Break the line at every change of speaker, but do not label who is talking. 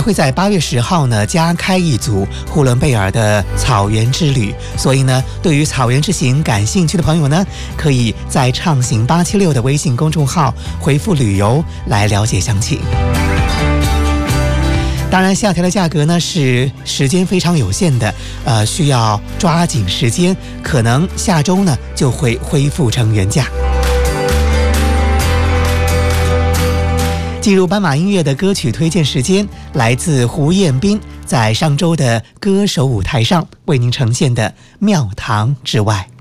会在8月10号呢加开一组呼伦贝尔的草原之旅，所以呢，对于草原之行感兴趣的朋友呢，可以在畅行876的微信公众号回复旅游来了解详情。当然，下调的价格呢是时间非常有限的，需要抓紧时间，可能下周呢就会恢复成原价。进入斑马音乐的歌曲推荐时间，来自胡彦斌在上周的歌手舞台上为您呈现的《庙堂之外》。